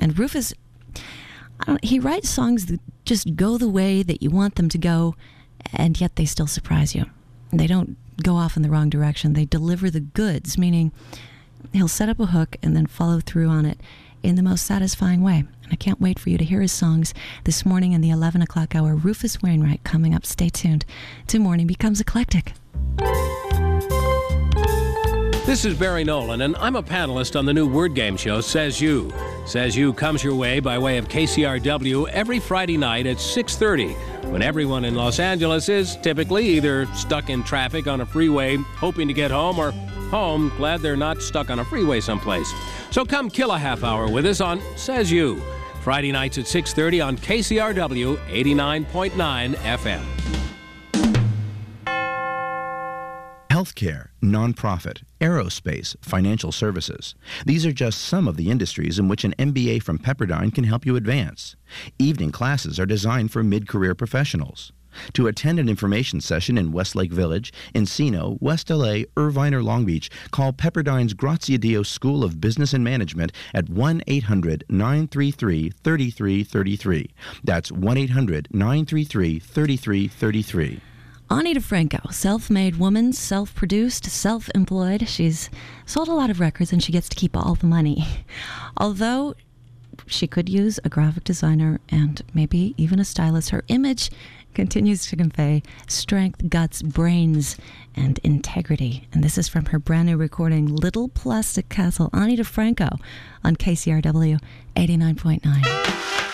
And Rufus, he writes songs that just go the way that you want them to go, and yet they still surprise you. They don't go off in the wrong direction. They deliver the goods, meaning he'll set up a hook and then follow through on it in the most satisfying way. And I can't wait for you to hear his songs this morning in the 11 o'clock hour. Rufus Wainwright coming up. Stay tuned to Morning Becomes Eclectic. This is Barry Nolan, and I'm a panelist on the new word game show, Says You. Says You comes your way by way of KCRW every Friday night at 6:30, when everyone in Los Angeles is typically either stuck in traffic on a freeway hoping to get home, or home glad they're not stuck on a freeway someplace. So come kill a half hour with us on Says You, Friday nights at 6:30 on KCRW 89.9 FM. Healthcare, nonprofit, aerospace, financial services. These are just some of the industries in which an MBA from Pepperdine can help you advance. Evening classes are designed for mid-career professionals. To attend an information session in Westlake Village, Encino, West LA, Irvine, or Long Beach, call Pepperdine's Grazia Dio School of Business and Management at 1-800-933-3333. That's 1-800-933-3333. Ani DeFranco, self-made woman, self-produced, self-employed. She's sold a lot of records and she gets to keep all the money. Although she could use a graphic designer and maybe even a stylist, her image continues to convey strength, guts, brains, and integrity. And this is from her brand new recording, Little Plastic Castle. Ani DeFranco on KCRW 89.9.